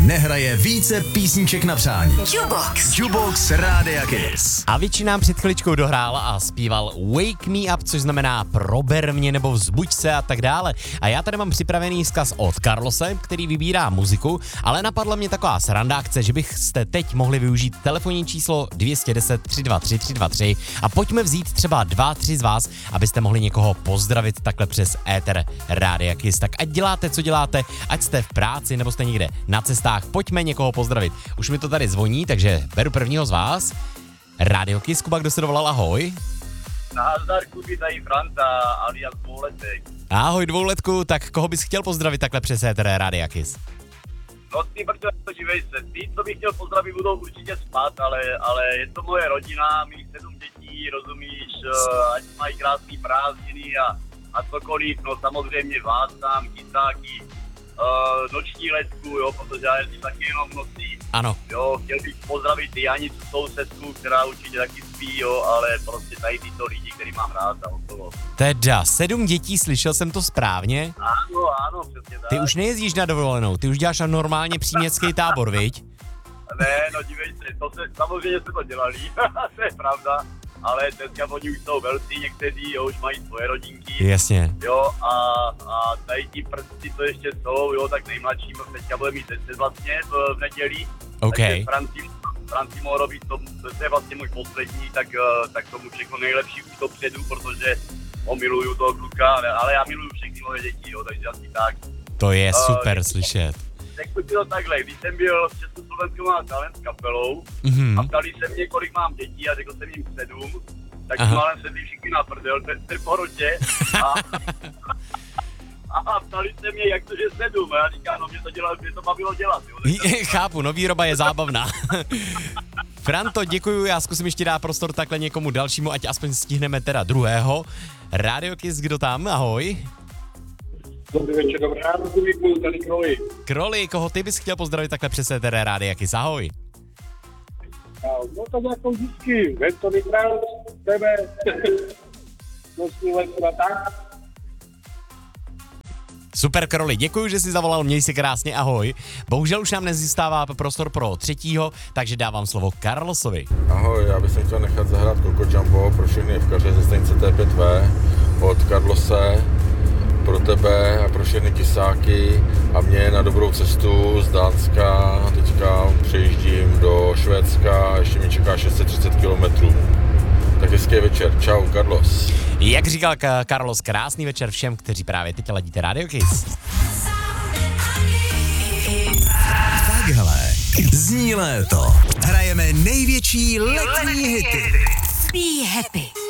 nehraje více písniček na přání. Jukebox Rádia Kiss. A většina před chviličkou dohrála a zpíval Wake Me Up, což znamená prober mě nebo vzbuď se a tak dále. A já tady mám připravený vzkaz od Carlose, který vybírá muziku, ale napadla mě taková sranda akce, že byste teď mohli využít telefonní číslo 210 323 323 a pojďme vzít třeba 2-3 z vás, abyste mohli někoho pozdravit takhle přes éter Rádia Kiss. Tak ať děláte, co děláte, ať jste v práci nebo jste někde na cestách, pojďme někoho pozdravit. Už mi to tady zvoní, takže beru prvního z vás. Rádio Kiss, Kuba, kdo se dovolal, ahoj. Nazdar, Kuby, tady Franta, alias Dvouletek. Ahoj Dvouletku, tak koho bys chtěl pozdravit takhle přes éter Rádia Kiss? No ty, protože živej se. Ty, co bych chtěl pozdravit, budou určitě spát, ale je to moje rodina, mých 7 dětí, rozumíš, ať mají krásný prázdniny a cokoliv, no samozřejmě vás tam, chytáky, noční letku, jo, protože já jezdím taky jenom v noci. Ano. Jo, chtěl bych pozdravit i Janicu, sousedku, která určitě taky spí, jo, ale prostě tady tyto lidi, který mám rád a okolo. Teda 7 dětí, slyšel jsem to správně? Ano, přesně tak. Ty už nejezdíš na dovolenou, ty už děláš na normálně příměstský tábor, viď? Ne, no dívej se, samozřejmě jsme to dělali, to je pravda, ale dneska oni už jsou velcí, někteří, jo, už mají svoje rodinky. Jasně. Jo, a tady ti prsti, co ještě jsou, jo, tak nejmladší, teďka bude mít 10 vlastně v neděli. OK. Takže Franci Morovi, to je vlastně můj poslední, tak tomu všechno nejlepší už dopředu, protože miluju toho kluka, ale já miluju všechny moje děti, jo, takže asi tak. To je super slyšet. Řekl to takhle, když jsem byl v Československu talent s kapelou a ptali se mě, kolik mám dětí a řekl jsem jim 7, tak málem sedli všichni na prdel, ten porotě a ptali se mě, jak to, že 7, a já říkám, no mě to bavilo dělat. Jo, Chápu, no výroba je zábavná. Franto, děkuju, já zkusím ještě dát prostor takhle někomu dalšímu, ať aspoň stihneme teda druhého. Radio Kiss, kdo tam, ahoj. Dobrý večer, dobré ráno, Kubíku, tady Kroli. Kroli, koho ty bys chtěl pozdravit takhle přes éter Rádia Kiss, ahoj. No tak jako vždycky, Ventony Král, tebe, nosní letku a tak. Super Kroli, děkuji, že jsi zavolal, měj si krásně, ahoj. Bohužel už nám nezůstává prostor pro třetího, takže dávám slovo Carlosovi. Ahoj, já bych chtěl nechat zahrát Coco Jumbo pro všechny jevkaře ze stanice T5V od Carlose, pro tebe a pro všechny kisáky a mě na dobrou cestu z Dánska. Teďka přejíždím do Švédska a ještě mě čeká 630 km. Tak hezký večer. Čau, Carlos. Jak říkal Carlos, krásný večer všem, kteří právě teď ladíte Radio Kiss. Takhle zní léto. Hrajeme největší letní hity. Be happy.